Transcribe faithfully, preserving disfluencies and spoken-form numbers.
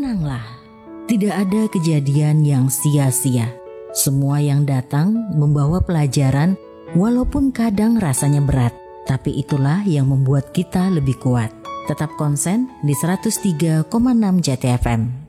Tenanglah, tidak ada kejadian yang sia-sia. Semua yang datang membawa pelajaran walaupun kadang rasanya berat. Tapi itulah yang membuat kita lebih kuat. Tetap konsen di seratus tiga koma enam J T F M.